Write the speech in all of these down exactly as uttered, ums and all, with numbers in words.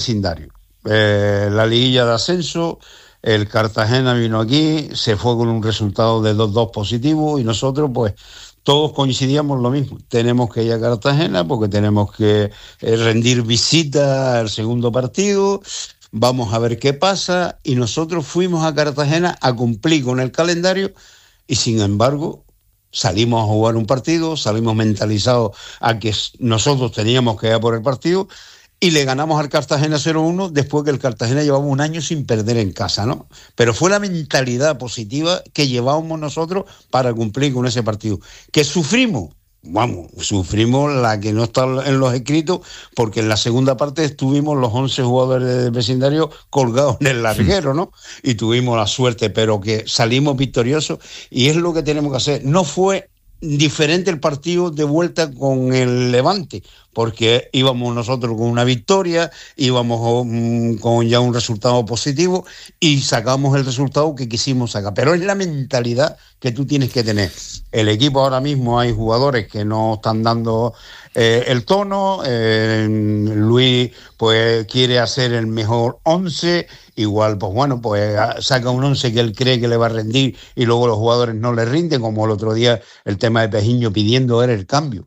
vecindario. Eh, la liguilla de ascenso, el Cartagena vino aquí, se fue con un resultado de dos dos positivo y nosotros pues todos coincidíamos lo mismo. Tenemos que ir a Cartagena porque tenemos que eh, rendir visita al segundo partido, vamos a ver qué pasa, y nosotros fuimos a Cartagena a cumplir con el calendario y sin embargo salimos a jugar un partido, salimos mentalizados a que nosotros teníamos que ir a por el partido y le ganamos al Cartagena cero uno después que el Cartagena llevaba un año sin perder en casa, ¿no? Pero fue la mentalidad positiva que llevábamos nosotros para cumplir con ese partido. ¿Que sufrimos? Vamos, sufrimos la que no está en los escritos, porque en la segunda parte estuvimos los once jugadores del vecindario colgados en el larguero, ¿no? Y tuvimos la suerte, pero que salimos victoriosos y es lo que tenemos que hacer. No fue diferente el partido de vuelta con el Levante, porque íbamos nosotros con una victoria, íbamos um, con ya un resultado positivo y sacamos el resultado que quisimos sacar. Pero es la mentalidad que tú tienes que tener. El equipo ahora mismo hay jugadores que no están dando eh, el tono, eh, Luis pues quiere hacer el mejor once, igual pues bueno, pues saca un once que él cree que le va a rendir y luego los jugadores no le rinden, como el otro día el tema de Pejiño pidiendo era el cambio.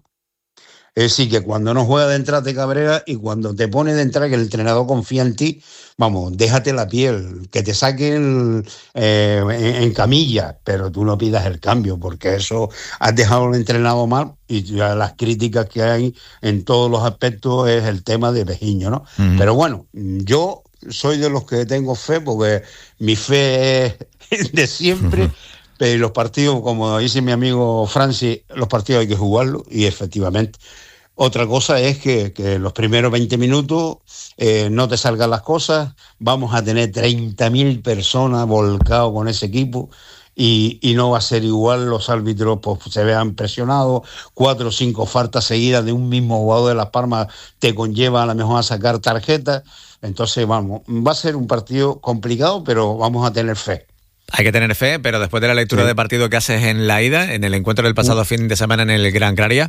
Es decir, que cuando no juega de entrada te cabrea y cuando te pone de entrada que el entrenador confía en ti, vamos, déjate la piel, que te saquen eh, en, en camilla, pero tú no pidas el cambio, porque eso has dejado al entrenador mal y ya las críticas que hay en todos los aspectos es el tema de Pejiño, ¿no? Uh-huh. Pero bueno, yo soy de los que tengo fe, porque mi fe es de siempre. Uh-huh. Pero los partidos, como dice mi amigo Francis, los partidos hay que jugarlos y efectivamente. Otra cosa es que, que los primeros veinte minutos eh, no te salgan las cosas, vamos a tener treinta mil personas volcados con ese equipo y, y no va a ser igual, los árbitros pues, se vean presionados, cuatro o cinco faltas seguidas de un mismo jugador de Las Palmas te conlleva a lo mejor a sacar tarjetas, entonces vamos, va a ser un partido complicado, pero vamos a tener fe. Hay que tener fe, pero después de la lectura sí. de partido que haces en la ida, en el encuentro del pasado uh. fin de semana en el Gran Canaria,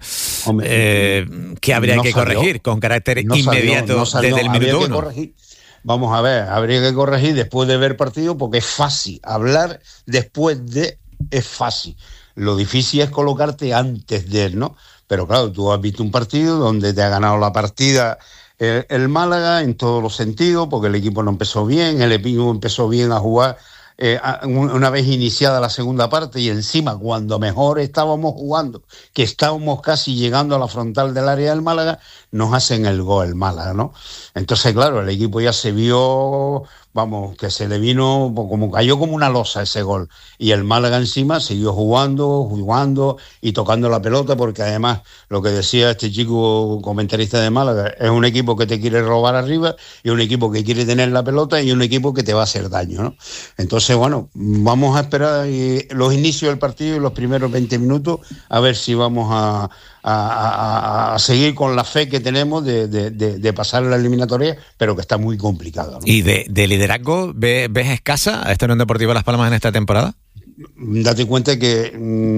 eh, ¿qué habría no que salió. corregir con carácter no inmediato salió, no salió. desde el minuto uno? Corregir. Vamos a ver, habría que corregir después de ver partido, porque es fácil. Hablar después de es fácil. Lo difícil es colocarte antes de él, ¿no? Pero claro, tú has visto un partido donde te ha ganado la partida el, el Málaga en todos los sentidos, porque el equipo no empezó bien, el equipo empezó bien a jugar Eh, una vez iniciada la segunda parte y encima cuando mejor estábamos jugando, que estábamos casi llegando a la frontal del área del Málaga, nos hacen el gol el Málaga, ¿no? Entonces claro, el equipo ya se vio, vamos, que se le vino, como cayó como una losa ese gol, y el Málaga encima siguió jugando, jugando y tocando la pelota, porque además lo que decía este chico comentarista de Málaga, es un equipo que te quiere robar arriba y un equipo que quiere tener la pelota y un equipo que te va a hacer daño, ¿no? Entonces bueno, vamos a esperar los inicios del partido y los primeros veinte minutos a ver si vamos a, a, a, a seguir con la fe que tenemos de, de, de, de pasar la eliminatoria, pero que está muy complicado, ¿no? ¿Y de, de liderazgo ves, ves escasa a esta Unión Deportiva Las Palmas en esta temporada? Date cuenta que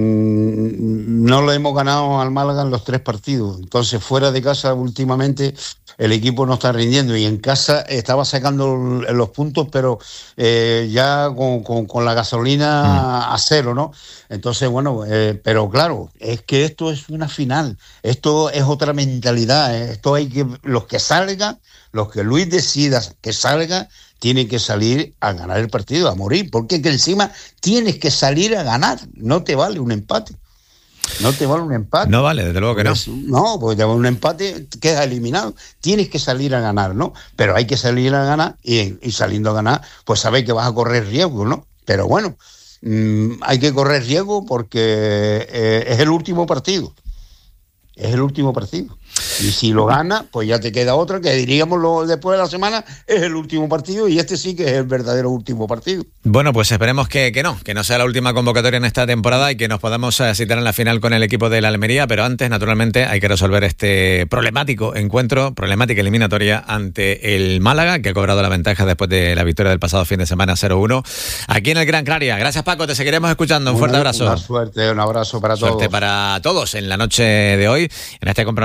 mmm, no lo hemos ganado al Málaga en los tres partidos, entonces fuera de casa últimamente el equipo no está rindiendo y en casa estaba sacando los puntos, pero eh, ya con, con, con la gasolina mm. a cero, ¿no? Entonces, bueno, eh, pero claro, es que esto es una final, esto es otra mentalidad, ¿eh? Esto hay que, los que salgan, los que Luis decida que salgan, tienen que salir a ganar el partido, a morir, porque que encima tienes que salir a ganar, no te vale un empate. No te vale un empate. No vale, desde luego que no. No, porque te vale un empate, quedas eliminado. Tienes que salir a ganar, ¿no? Pero hay que salir a ganar y, y saliendo a ganar, pues sabes que vas a correr riesgo, ¿no? Pero bueno, mmm, hay que correr riesgo porque eh, es el último partido. Es el último partido. Y si lo gana, pues ya te queda otra, que diríamos lo, después de la semana, es el último partido y este sí que es el verdadero último partido. Bueno, pues esperemos que, que no, que no sea la última convocatoria en esta temporada y que nos podamos uh, citar en la final con el equipo de la Almería, pero antes, naturalmente, hay que resolver este problemático encuentro, problemática eliminatoria ante el Málaga, que ha cobrado la ventaja después de la victoria del pasado fin de semana cero uno, aquí en el Gran Canaria. Gracias, Paco, te seguiremos escuchando. Un una, fuerte abrazo. Una suerte, un abrazo para suerte todos. Suerte para todos en la noche de hoy, en este compromiso entre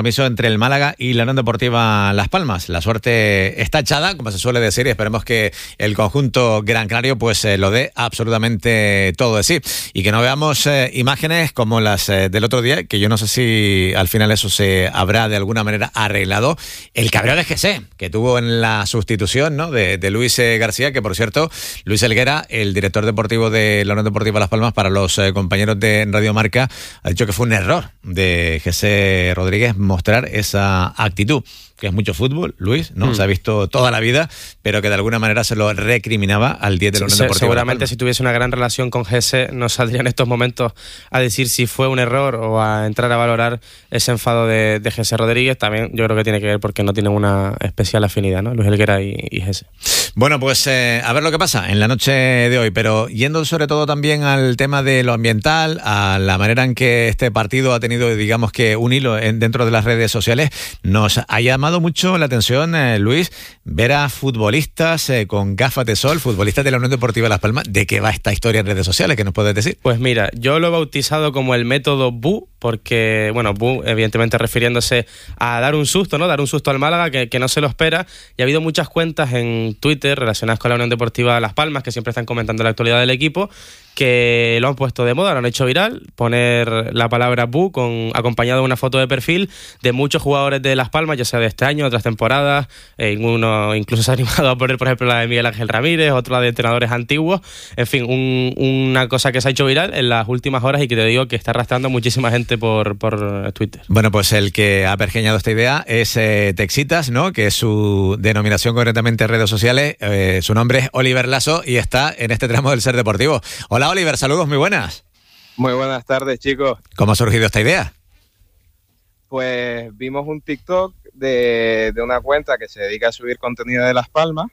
entre el Málaga y la Unión Deportiva Las Palmas. La suerte está echada, como se suele decir, y esperemos que el conjunto gran canario pues eh, lo dé absolutamente todo de sí. Y que no veamos eh, imágenes como las eh, del otro día, que yo no sé si al final eso se habrá de alguna manera arreglado. El cabreo de Jesse, que tuvo en la sustitución, ¿no?, de, de Luis eh, García, que por cierto, Luis Helguera, el director deportivo de la Unión Deportiva Las Palmas, para los eh, compañeros de Radio Marca, ha dicho que fue un error de Jesse Rodríguez mostrar esa actitud, que es mucho fútbol, Luis, ¿no? Mm. Se ha visto toda la vida, pero que de alguna manera se lo recriminaba al diez de la Unión sí, Deportiva. Seguramente si tuviese una gran relación con Jesse no saldría en estos momentos a decir si fue un error o a entrar a valorar ese enfado de, de Jesse Rodríguez. También yo creo que tiene que ver porque no tienen una especial afinidad, ¿no?, Luis Helguera y, y Jesse. Bueno, pues eh, a ver lo que pasa en la noche de hoy, pero yendo sobre todo también al tema de lo ambiental, a la manera en que este partido ha tenido, digamos que un hilo en, dentro de las redes sociales, nos ha llamado mucho la atención, eh, Luis, ver a futbolistas eh, con gafas de sol, futbolistas de la Unión Deportiva Las Palmas. ¿De qué va esta historia en redes sociales? ¿Qué nos puedes decir? Pues mira, yo lo he bautizado como el método Bu, porque, bueno, Bu, evidentemente refiriéndose a dar un susto, ¿no? Dar un susto al Málaga, que, que no se lo espera. Y ha habido muchas cuentas en Twitter relacionadas con la Unión Deportiva Las Palmas, que siempre están comentando la actualidad del equipo, que lo han puesto de moda, lo han hecho viral, poner la palabra Bu con, acompañado de una foto de perfil de muchos jugadores de Las Palmas, ya sea de este año, otras temporadas, eh, uno incluso se ha animado a poner, por ejemplo, la de Miguel Ángel Ramírez, otra la de entrenadores antiguos, en fin, un, una cosa que se ha hecho viral en las últimas horas y que te digo que está arrastrando a muchísima gente por, por Twitter. Bueno, pues el que ha pergeñado esta idea es eh, Texitas, ¿no?, que es su denominación concretamente en redes sociales. Eh, su nombre es Oliver Lasso y está en este tramo del Ser Deportivo. Hola, Oliver, saludos, muy buenas. Muy buenas tardes, chicos. ¿Cómo ha surgido esta idea? Pues vimos un TikTok de, de una cuenta que se dedica a subir contenido de Las Palmas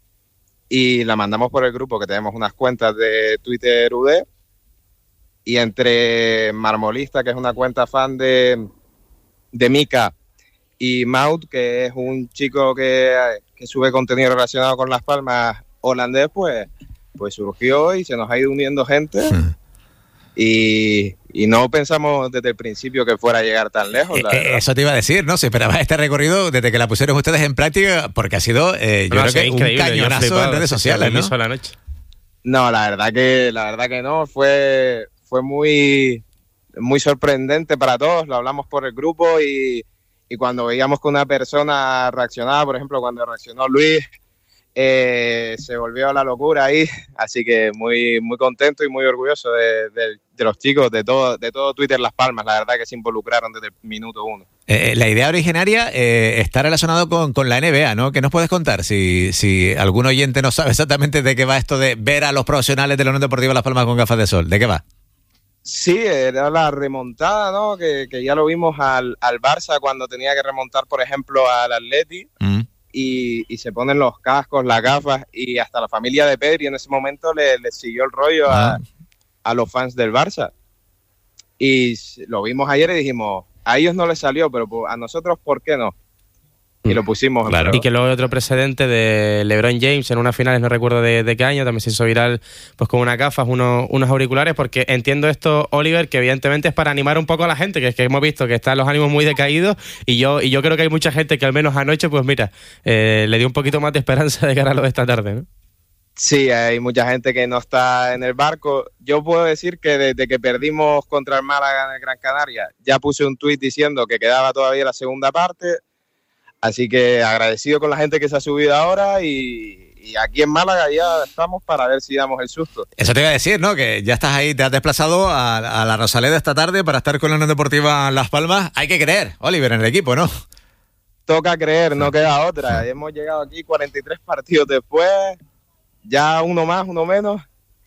y la mandamos por el grupo, que tenemos unas cuentas de Twitter U D, y entre Marmolista, que es una cuenta fan de, de Mika, y Maud, que es un chico que, que sube contenido relacionado con Las Palmas holandés, pues... pues surgió y se nos ha ido uniendo gente y, y no pensamos desde el principio que fuera a llegar tan lejos. La eh, eso te iba a decir, ¿no? Se esperaba este recorrido desde que la pusieron ustedes en práctica, porque ha sido, eh, yo no, creo que un cañonazo en redes sociales, ¿no? La noche. No, la verdad que la verdad que no, fue fue muy muy sorprendente para todos. Lo hablamos por el grupo y, y cuando veíamos que una persona reaccionaba, por ejemplo, cuando reaccionó Luis, Eh, se volvió a la locura ahí, así que muy muy contento y muy orgulloso de, de, de los chicos, de todo de todo Twitter Las Palmas, la verdad que se involucraron desde el minuto uno. Eh, la idea originaria eh, está relacionado con, con la N B A, ¿no? ¿Qué nos puedes contar? Si, si algún oyente no sabe exactamente de qué va esto de ver a los profesionales de la Unión Deportiva Las Palmas con gafas de sol, ¿de qué va? Sí, era la remontada, ¿no? Que, que ya lo vimos al, al Barça cuando tenía que remontar, por ejemplo, al Atleti. Mm. Y, y se ponen los cascos, las gafas, y hasta la familia de Pedri en ese momento le, le siguió el rollo a, a los fans del Barça. Y lo vimos ayer y dijimos, a ellos no les salió, pero a nosotros, ¿por qué no? Y lo pusimos. Claro. Y que luego hay otro precedente de LeBron James en unas finales, no recuerdo de, de qué año, también se hizo viral pues con unas gafas, unos, unos auriculares, porque entiendo esto, Oliver, que evidentemente es para animar un poco a la gente, que es que hemos visto que están los ánimos muy decaídos, y yo y yo creo que hay mucha gente que al menos anoche, pues mira, eh, le dio un poquito más de esperanza de cara a lo de esta tarde, ¿no? Sí, hay mucha gente que no está en el barco. Yo puedo decir que desde que perdimos contra el Málaga en el Gran Canaria, ya puse un tuit diciendo que quedaba todavía la segunda parte. Así que agradecido con la gente que se ha subido ahora y, y aquí en Málaga ya estamos para ver si damos el susto. Eso te iba a decir, ¿no? Que ya estás ahí, te has desplazado a, a la Rosaleda esta tarde para estar con la Unión Deportiva Las Palmas. Hay que creer, Oliver, en el equipo, ¿no? Toca creer, no queda otra. Sí. Hemos llegado aquí cuarenta y tres partidos después, ya uno más, uno menos.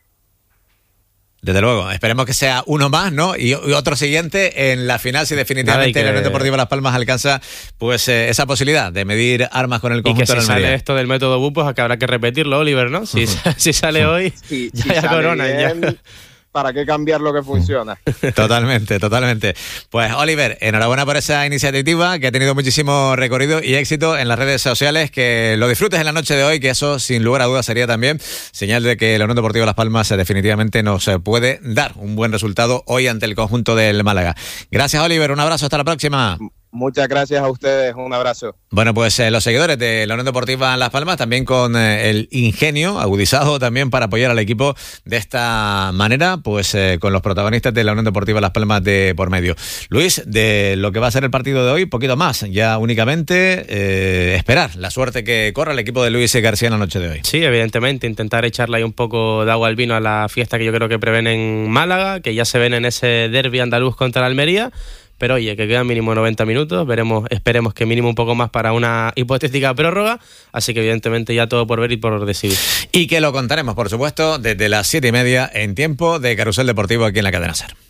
Desde luego, esperemos que sea uno más, ¿no? Y, y otro siguiente en la final, si definitivamente que... la Unión Deportiva Las Palmas alcanza pues eh, esa posibilidad de medir armas con el conjunto. Y que si sale esto del método Bu, pues que habrá que repetirlo, Oliver, ¿no? Si, uh-huh. si sale hoy, sí, ya, si ya sale corona. Bien, ya. ¿Para qué cambiar lo que funciona? Totalmente, totalmente. Pues Oliver, enhorabuena por esa iniciativa que ha tenido muchísimo recorrido y éxito en las redes sociales, que lo disfrutes en la noche de hoy, que eso sin lugar a dudas sería también señal de que la Unión Deportiva Las Palmas definitivamente nos puede dar un buen resultado hoy ante el conjunto del Málaga. Gracias, Oliver, un abrazo, hasta la próxima. Muchas gracias a ustedes, un abrazo. Bueno, pues eh, los seguidores de la Unión Deportiva Las Palmas también con eh, el ingenio agudizado también para apoyar al equipo de esta manera, pues eh, con los protagonistas de la Unión Deportiva Las Palmas de por medio. Luis, de lo que va a ser el partido de hoy, poquito más, ya únicamente eh, esperar la suerte que corra el equipo de Luis García en la noche de hoy. Sí, evidentemente, intentar echarle ahí un poco de agua al vino a la fiesta que yo creo que prevén en Málaga, que ya se ven en ese derbi andaluz contra la Almería. Pero oye, que quedan mínimo noventa minutos, veremos, esperemos que mínimo un poco más para una hipotética prórroga, así que evidentemente ya todo por ver y por decidir. Y que lo contaremos, por supuesto, desde las siete y media en tiempo de Carrusel Deportivo aquí en la cadena SER.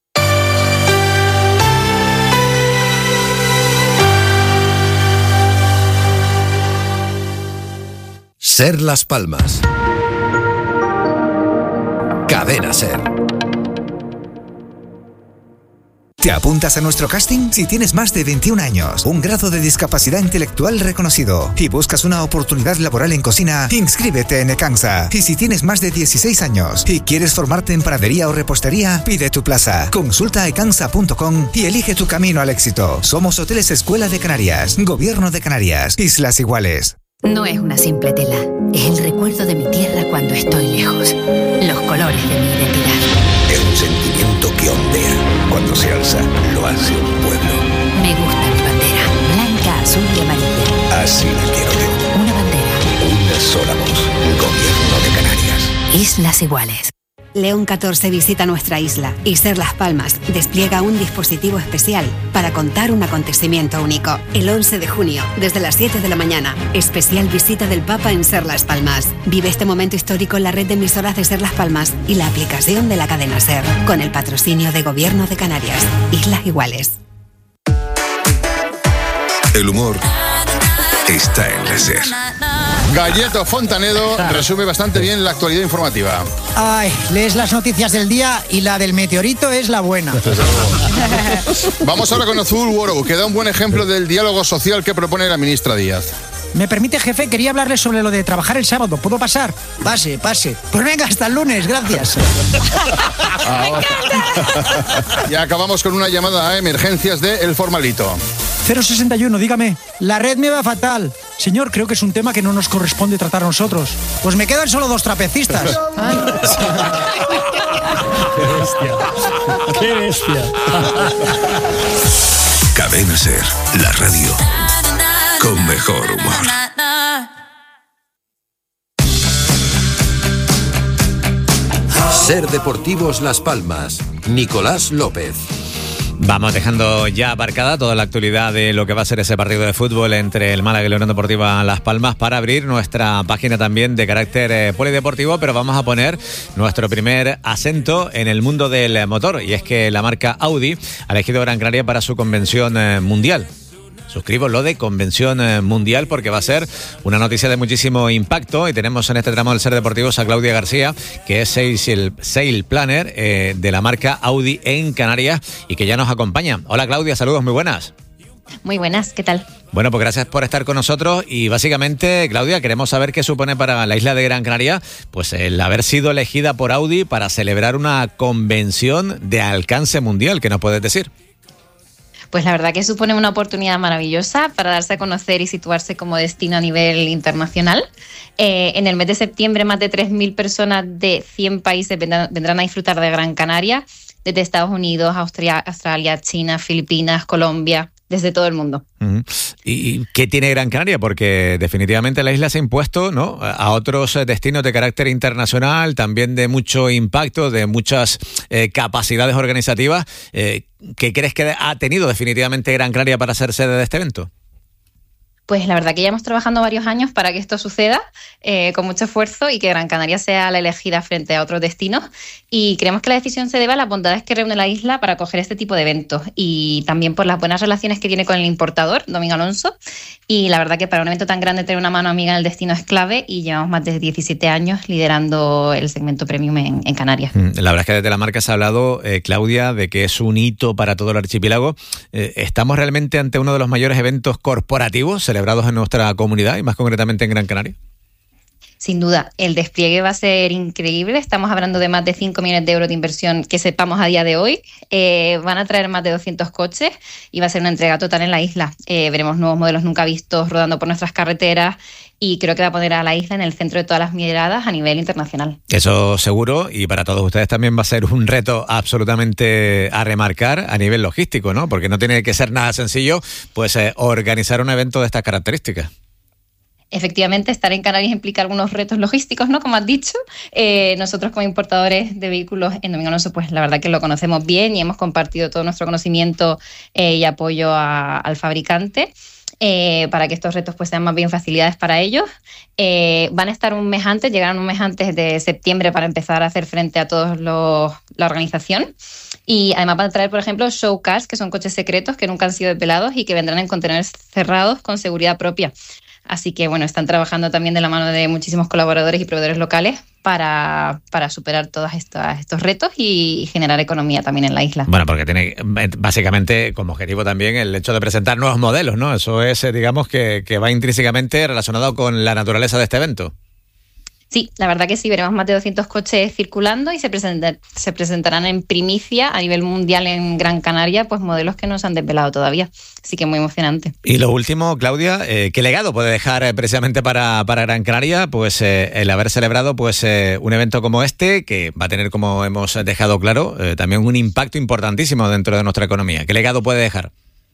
SER Las Palmas. Cadena SER. ¿Te apuntas a nuestro casting? Si tienes más de veintiún años, un grado de discapacidad intelectual reconocido y buscas una oportunidad laboral en cocina, inscríbete en Ecansa. Y si tienes más de dieciséis años y quieres formarte en panadería o repostería, pide tu plaza. Consulta ecansa punto com y elige tu camino al éxito. Somos Hoteles Escuela de Canarias, Gobierno de Canarias, Islas Iguales. No es una simple tela, es el recuerdo de mi tierra cuando estoy lejos. Los colores de mi identidad. Es un sentimiento que ondea. Cuando se alza, lo hace un pueblo. Me gusta mi bandera, blanca, azul y amarilla. Así la quiero yo. Una bandera. Una sola voz. Gobierno de Canarias. Islas Iguales. León catorce visita nuestra isla y SER Las Palmas despliega un dispositivo especial para contar un acontecimiento único. El once de junio, desde las siete de la mañana, especial visita del Papa en SER Las Palmas. Vive este momento histórico en la red de emisoras de SER Las Palmas y la aplicación de la cadena SER, con el patrocinio de Gobierno de Canarias. Islas Iguales. El humor está en la SER. Galleto Fontanedo resume bastante bien la actualidad informativa. Ay, lees las noticias del día y la del meteorito es la buena. Vamos ahora con Azul World, que da un buen ejemplo del diálogo social que propone la ministra Díaz. ¿Me permite, jefe? Quería hablarle sobre lo de trabajar el sábado. ¿Puedo pasar? Pase, pase. Pues venga, hasta el lunes, gracias. Y acabamos con una llamada a emergencias de El Formalito. cero sesenta y uno, dígame. La red me va fatal. Señor, creo que es un tema que no nos corresponde tratar a nosotros. Pues me quedan solo dos trapecistas. Ay. ¡Qué bestia! ¡Qué bestia! Cadena SER, la radio con mejor humor. SER Deportivos Las Palmas. Nicolás López. Vamos dejando ya aparcada toda la actualidad de lo que va a ser ese partido de fútbol entre el Málaga y la Unión Deportiva Las Palmas para abrir nuestra página también de carácter eh, polideportivo, pero vamos a poner nuestro primer acento en el mundo del motor, y es que la marca Audi ha elegido Gran Canaria para su convención eh, mundial. Suscribo lo de convención mundial porque va a ser una noticia de muchísimo impacto, y tenemos en este tramo del SER Deportivos a Claudia García, que es Sales, Sales Planner eh, de la marca Audi en Canarias y que ya nos acompaña. Hola Claudia, saludos, muy buenas. Muy buenas, ¿qué tal? Bueno, pues gracias por estar con nosotros y básicamente, Claudia, queremos saber qué supone para la isla de Gran Canaria pues el haber sido elegida por Audi para celebrar una convención de alcance mundial. ¿Qué nos puedes decir? Pues la verdad que supone una oportunidad maravillosa para darse a conocer y situarse como destino a nivel internacional. Eh, en el mes de septiembre, más de tres mil personas de cien países vendrán, vendrán a disfrutar de Gran Canaria, desde Estados Unidos, Austria, Australia, China, Filipinas, Colombia, desde todo el mundo. Uh-huh. ¿Y qué tiene Gran Canaria? Porque definitivamente la isla se ha impuesto, ¿no?, a otros destinos de carácter internacional, también de mucho impacto, de muchas eh, capacidades organizativas. Eh, ¿Qué crees que ha tenido definitivamente Gran Canaria para ser sede de este evento? Pues la verdad que llevamos trabajando varios años para que esto suceda, eh, con mucho esfuerzo, y que Gran Canaria sea la elegida frente a otros destinos. Y creemos que la decisión se debe a las bondades que reúne la isla para acoger este tipo de eventos, y también por las buenas relaciones que tiene con el importador, Domingo Alonso. Y la verdad que para un evento tan grande tener una mano amiga en el destino es clave, y llevamos más de diecisiete años liderando el segmento premium en, en Canarias. La verdad es que desde la marca se ha hablado, eh, Claudia, de que es un hito para todo el archipiélago. Eh, ¿Estamos realmente ante uno de los mayores eventos corporativos celebrados en nuestra comunidad y más concretamente en Gran Canaria? Sin duda, el despliegue va a ser increíble. Estamos hablando de más de cinco millones de euros de inversión que sepamos a día de hoy. Eh, van a traer más de doscientos coches y va a ser una entrega total en la isla. Eh, veremos nuevos modelos nunca vistos rodando por nuestras carreteras y creo que va a poner a la isla en el centro de todas las miradas a nivel internacional. Eso seguro, y para todos ustedes también va a ser un reto absolutamente a remarcar a nivel logístico, ¿no? Porque no tiene que ser nada sencillo, pues eh, organizar un evento de estas características. Efectivamente, estar en Canarias implica algunos retos logísticos, ¿no? Como has dicho, eh, nosotros como importadores de vehículos en Domingo Alonso, pues la verdad que lo conocemos bien y hemos compartido todo nuestro conocimiento eh, y apoyo a, al fabricante. Eh, para que estos retos pues sean más bien facilidades para ellos. Eh, van a estar un mes antes, llegarán un mes antes de septiembre para empezar a hacer frente a toda la organización. Y además van a traer, por ejemplo, show cars, que son coches secretos que nunca han sido desvelados y que vendrán en contenedores cerrados con seguridad propia. Así que, bueno, están trabajando también de la mano de muchísimos colaboradores y proveedores locales para, para superar todos estos, estos retos y generar economía también en la isla. Bueno, porque tiene básicamente como objetivo también el hecho de presentar nuevos modelos, ¿no? Eso es, digamos, que, que va intrínsecamente relacionado con la naturaleza de este evento. Sí, la verdad que sí, veremos más de doscientos coches circulando y se, presentar, se presentarán en primicia a nivel mundial en Gran Canaria, pues modelos que no se han desvelado todavía. Así que muy emocionante. Y lo último, Claudia, eh, ¿qué legado puede dejar eh, precisamente para, para Gran Canaria? Pues eh, el haber celebrado pues eh, un evento como este, que va a tener, como hemos dejado claro, eh, también un impacto importantísimo dentro de nuestra economía. ¿Qué legado puede dejar?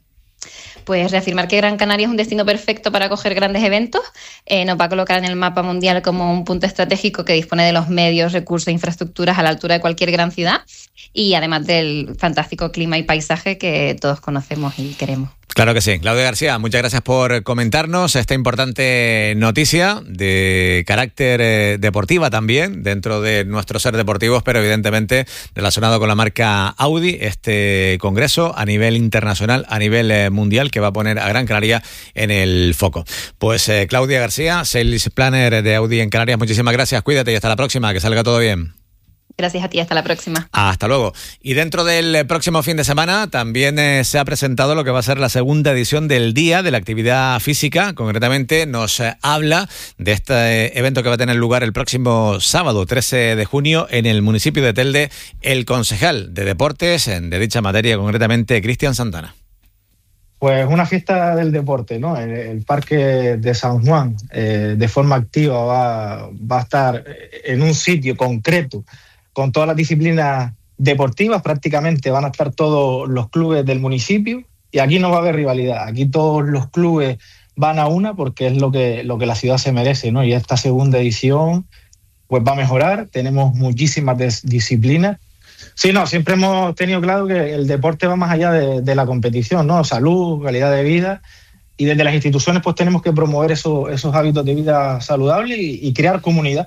Pues reafirmar que Gran Canaria es un destino perfecto para acoger grandes eventos, eh, nos va a colocar en el mapa mundial como un punto estratégico que dispone de los medios, recursos e infraestructuras a la altura de cualquier gran ciudad y además del fantástico clima y paisaje que todos conocemos y queremos. Claro que sí. Claudia García, muchas gracias por comentarnos esta importante noticia de carácter eh, deportiva también, dentro de nuestros ser deportivos, pero evidentemente relacionado con la marca Audi, este congreso a nivel internacional, a nivel eh, mundial, que va a poner a Gran Canaria en el foco. Pues eh, Claudia García, Sales Planner de Audi en Canarias, muchísimas gracias, cuídate y hasta la próxima, que salga todo bien. Gracias a ti, hasta la próxima. Hasta luego. Y dentro del próximo fin de semana también eh, se ha presentado lo que va a ser la segunda edición del Día de la Actividad Física. Concretamente nos eh, habla de este eh, evento que va a tener lugar el próximo sábado, trece de junio, en el municipio de Telde, el concejal de deportes de dicha materia, concretamente Cristian Santana. Pues una fiesta del deporte, ¿no? El, el Parque de San Juan, eh, de forma activa, va, va a estar en un sitio concreto con todas las disciplinas deportivas. Prácticamente van a estar todos los clubes del municipio y aquí no va a haber rivalidad. Aquí todos los clubes van a una porque es lo que, lo que la ciudad se merece, ¿no? Y esta segunda edición pues va a mejorar. Tenemos muchísimas des- disciplinas. Sí, no, siempre hemos tenido claro que el deporte va más allá de, de la competición, ¿no? Salud, calidad de vida, y desde las instituciones pues tenemos que promover eso, esos hábitos de vida saludables y, y crear comunidad.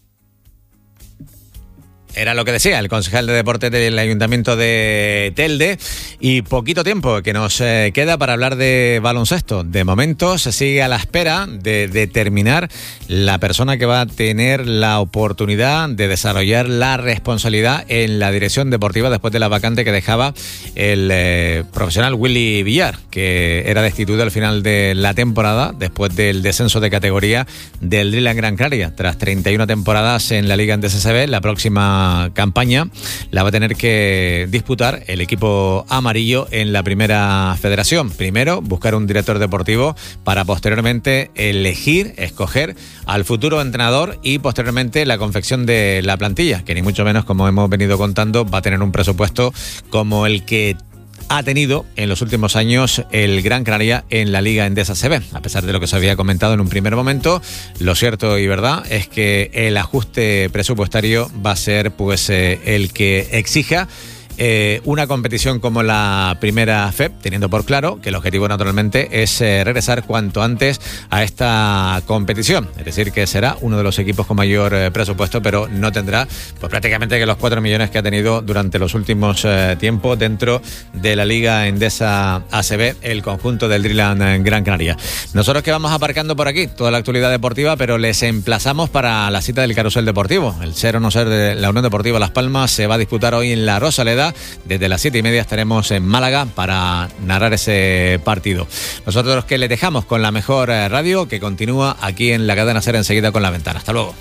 Era lo que decía el concejal de deporte del Ayuntamiento de Telde. Y poquito tiempo que nos eh, queda para hablar de baloncesto. De momento se sigue a la espera de determinar la persona que va a tener la oportunidad de desarrollar la responsabilidad en la dirección deportiva después de la vacante que dejaba el eh, profesional Willy Villar, que era destituido al final de la temporada después del descenso de categoría del Driland Gran Canaria. Tras treinta y una temporadas en la Liga Endesa S B, la próxima campaña la va a tener que disputar el equipo amarillo en la primera federación. Primero, buscar un director deportivo para posteriormente elegir, escoger al futuro entrenador y posteriormente la confección de la plantilla, que ni mucho menos, como hemos venido contando, va a tener un presupuesto como el que ha tenido en los últimos años el Gran Canaria en la Liga Endesa S B. A pesar de lo que se había comentado en un primer momento, lo cierto y verdad es que el ajuste presupuestario va a ser pues eh, el que exija Eh, una competición como la primera F E P, teniendo por claro que el objetivo naturalmente es eh, regresar cuanto antes a esta competición, es decir, que será uno de los equipos con mayor eh, presupuesto, pero no tendrá pues prácticamente que los cuatro millones que ha tenido durante los últimos eh, tiempos dentro de la Liga Endesa A C B, el conjunto del Driland Gran Canaria. Nosotros que vamos aparcando por aquí toda la actualidad deportiva, pero les emplazamos para la cita del Carrusel Deportivo. El ser o no ser de la Unión Deportiva Las Palmas se va a disputar hoy en La Rosaleda, suceda. Desde las siete y media estaremos en Málaga para narrar ese partido. Nosotros que les dejamos con la mejor radio, que continúa aquí en la cadena SER enseguida con La Ventana. Hasta luego.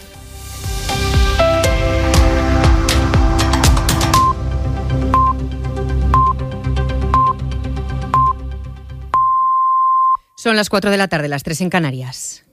Son las cuatro de la tarde, las tres en Canarias.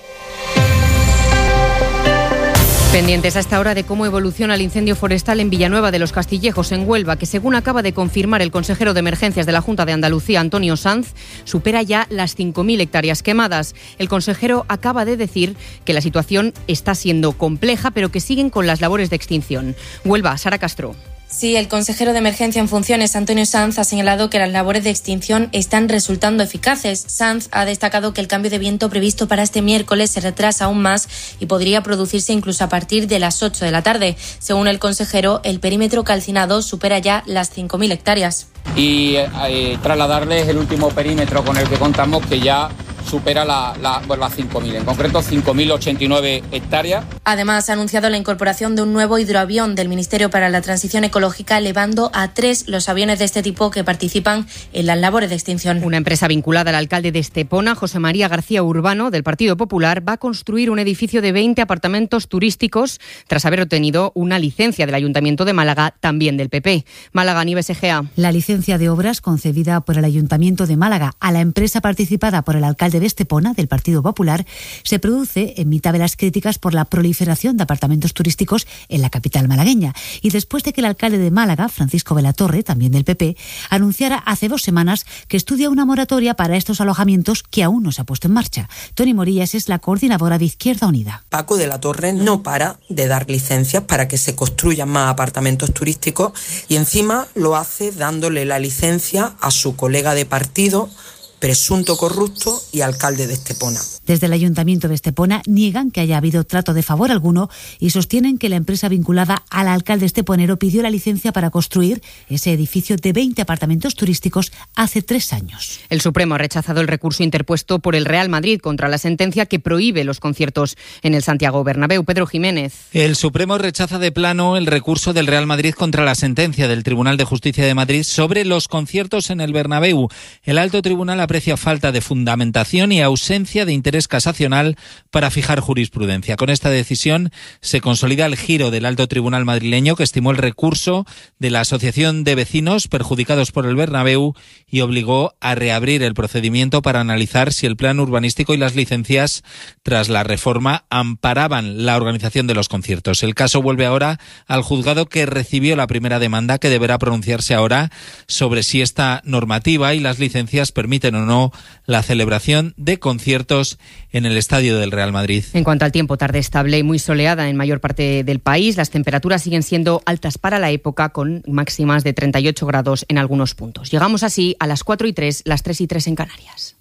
Pendientes a esta hora de cómo evoluciona el incendio forestal en Villanueva de los Castillejos, en Huelva, que según acaba de confirmar el consejero de Emergencias de la Junta de Andalucía, Antonio Sanz, supera ya las cinco mil hectáreas quemadas. El consejero acaba de decir que la situación está siendo compleja, pero que siguen con las labores de extinción. Huelva, Sara Castro. Sí, el consejero de Emergencia en funciones, Antonio Sanz, ha señalado que las labores de extinción están resultando eficaces. Sanz ha destacado que el cambio de viento previsto para este miércoles se retrasa aún más y podría producirse incluso a partir de las ocho de la tarde. Según el consejero, el perímetro calcinado supera ya las cinco mil hectáreas. Y eh, trasladarles el último perímetro con el que contamos, que ya supera la, la, bueno, las cinco mil, en concreto cinco mil ochenta y nueve hectáreas. Además, ha anunciado la incorporación de un nuevo hidroavión del Ministerio para la Transición Ecológica, elevando a tres los aviones de este tipo que participan en las labores de extinción. Una empresa vinculada al alcalde de Estepona, José María García Urbano, del Partido Popular, va a construir un edificio de veinte apartamentos turísticos tras haber obtenido una licencia del Ayuntamiento de Málaga, también del P P. Málaga, Nieves E G A. La licencia de obras concedida por el Ayuntamiento de Málaga a la empresa participada por el alcalde de Estepona, del Partido Popular, se produce en mitad de las críticas por la proliferación de apartamentos turísticos en la capital malagueña y después de que el alcalde de Málaga, Francisco Velatorre, también del P P, anunciara hace dos semanas que estudia una moratoria para estos alojamientos que aún no se ha puesto en marcha. Toni Morillas es la coordinadora de Izquierda Unida. Paco de la Torre no para de dar licencias para que se construyan más apartamentos turísticos y encima lo hace dándole la licencia a su colega de partido, presunto corrupto y alcalde de Estepona. Desde el Ayuntamiento de Estepona niegan que haya habido trato de favor alguno y sostienen que la empresa vinculada al alcalde esteponero pidió la licencia para construir ese edificio de veinte apartamentos turísticos hace tres años. El Supremo ha rechazado el recurso interpuesto por el Real Madrid contra la sentencia que prohíbe los conciertos en el Santiago Bernabéu. Pedro Jiménez. El Supremo rechaza de plano el recurso del Real Madrid contra la sentencia del Tribunal de Justicia de Madrid sobre los conciertos en el Bernabéu. El alto tribunal aprecia falta de fundamentación y ausencia de interés casacional para fijar jurisprudencia. Con esta decisión se consolida el giro del alto tribunal madrileño, que estimó el recurso de la Asociación de Vecinos perjudicados por el Bernabéu y obligó a reabrir el procedimiento para analizar si el plan urbanístico y las licencias tras la reforma amparaban la organización de los conciertos. El caso vuelve ahora al juzgado que recibió la primera demanda, que deberá pronunciarse ahora sobre si esta normativa y las licencias permiten o no la celebración de conciertos en el estadio del Real Madrid. En cuanto al tiempo, tarde estable y muy soleada en mayor parte del país. Las temperaturas siguen siendo altas para la época, con máximas de treinta y ocho grados en algunos puntos. Llegamos así a las cuatro y tres, las tres y tres en Canarias.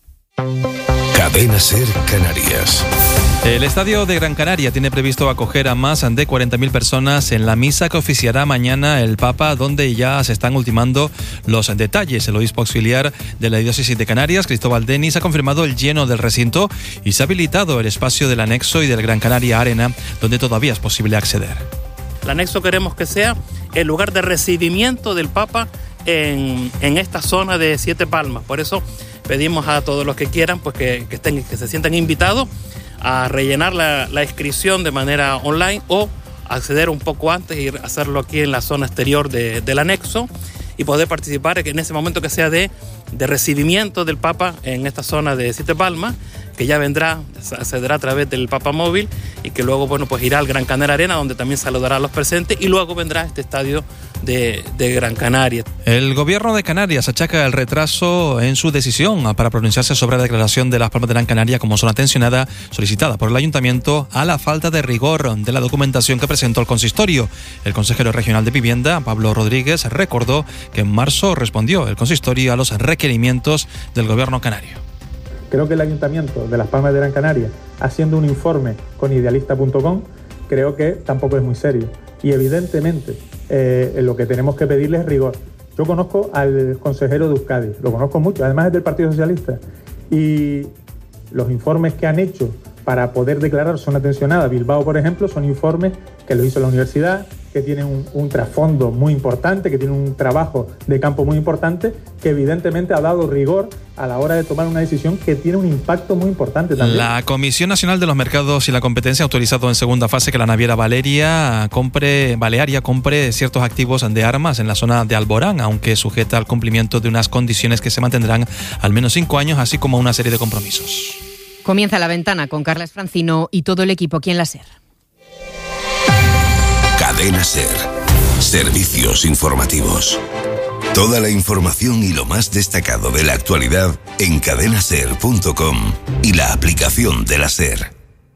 Cadena SER Canarias. El Estadio de Gran Canaria tiene previsto acoger a más de cuarenta mil personas en la misa que oficiará mañana el Papa, donde ya se están ultimando los detalles. El obispo auxiliar de la diócesis de Canarias, Cristóbal Denis, ha confirmado el lleno del recinto y se ha habilitado el espacio del anexo y del Gran Canaria Arena, donde todavía es posible acceder. El anexo queremos que sea el lugar de recibimiento del Papa en, en esta zona de Siete Palmas. Por eso pedimos a todos los que quieran pues que, que, estén, que se sientan invitados a rellenar la, la inscripción de manera online o acceder un poco antes y hacerlo aquí en la zona exterior de, del anexo y poder participar en ese momento que sea de, de recibimiento del Papa en esta zona de Siete Palmas, que ya vendrá, accederá a través del Papa Móvil y que luego bueno, pues irá al Gran Canaria Arena, donde también saludará a los presentes, y luego vendrá este estadio de, de Gran Canaria. El gobierno de Canarias achaca el retraso en su decisión para pronunciarse sobre la declaración de Las Palmas de Gran Canaria como zona tensionada, solicitada por el ayuntamiento, a la falta de rigor de la documentación que presentó el consistorio. El consejero regional de Vivienda, Pablo Rodríguez, recordó que en marzo respondió el consistorio a los requerimientos del gobierno canario. Creo que el Ayuntamiento de Las Palmas de Gran Canaria, haciendo un informe con idealista punto com, creo que tampoco es muy serio. Y evidentemente eh, lo que tenemos que pedirle es rigor. Yo conozco al consejero de Euskadi, lo conozco mucho, además es del Partido Socialista. Y los informes que han hecho para poder declarar zona tensionada, Bilbao por ejemplo, son informes que lo hizo la universidad, que tienen un, un trasfondo muy importante, que tienen un trabajo de campo muy importante, que evidentemente ha dado rigor a la hora de tomar una decisión que tiene un impacto muy importante también. La Comisión Nacional de los Mercados y la Competencia ha autorizado en segunda fase que la naviera Valeria compre, Balearia compre ciertos activos de armas en la zona de Alborán, aunque sujeta al cumplimiento de unas condiciones que se mantendrán al menos cinco años, así como una serie de compromisos. Comienza La Ventana con Carlas Francino y todo el equipo aquí en la SER. Cadena SER. Servicios informativos. Toda la información y lo más destacado de la actualidad en cadena ser punto com y la aplicación de la SER.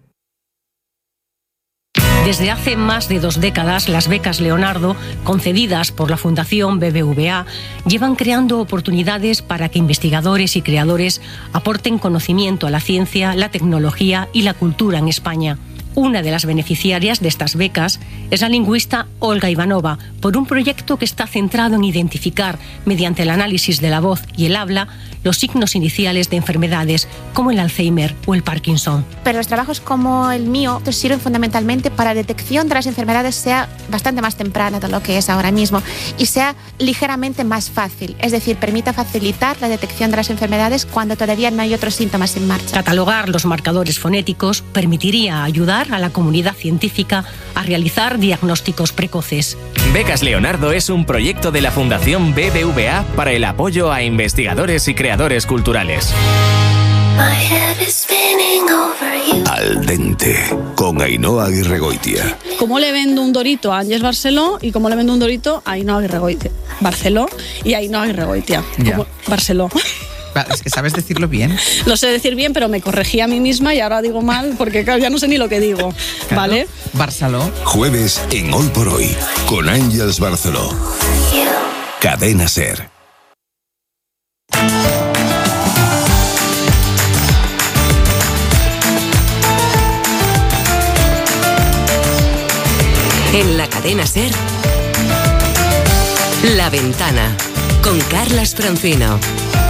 Desde hace más de dos décadas, las becas Leonardo, concedidas por la Fundación B B V A, llevan creando oportunidades para que investigadores y creadores aporten conocimiento a la ciencia, la tecnología y la cultura en España. Una de las beneficiarias de estas becas es la lingüista Olga Ivanova, por un proyecto que está centrado en identificar, mediante el análisis de la voz y el habla, los signos iniciales de enfermedades como el Alzheimer o el Parkinson. Pero los trabajos como el mío sirven fundamentalmente para la detección de las enfermedades sea bastante más temprana de lo que es ahora mismo y sea ligeramente más fácil, es decir, permita facilitar la detección de las enfermedades cuando todavía no hay otros síntomas en marcha. Catalogar los marcadores fonéticos permitiría ayudar a la comunidad científica a realizar diagnósticos precoces. Becas Leonardo es un proyecto de la Fundación B B V A para el apoyo a investigadores y creadores culturales. Al dente, con Ainhoa Aguirregoitia. ¿Cómo le vendo un dorito a Ángeles Barceló y cómo le vendo un dorito a Ainhoa Aguirregoitia? Barceló y Ainhoa Aguirregoitia. Barceló. Es que sabes decirlo bien. Lo sé decir bien, pero me corregí a mí misma y ahora digo mal porque ya no sé ni lo que digo. Claro. ¿Vale? Barceló. Jueves en Hoy por Hoy, con Ángeles Barceló. Cadena SER. En la Cadena SER, La Ventana, con Carlas Francino.